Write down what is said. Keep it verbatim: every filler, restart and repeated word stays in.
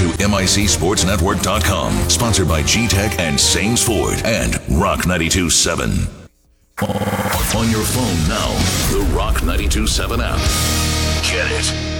to M I C Sports Network dot com. Sponsored by G-Tech and Sames Ford and Rock ninety-two point seven. On your phone now, the Rock ninety-two point seven app. Get it.